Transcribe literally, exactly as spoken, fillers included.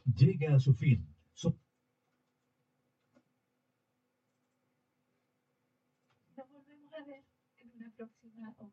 llega a su fin. So- Nos volvemos a ver en una próxima ocasión.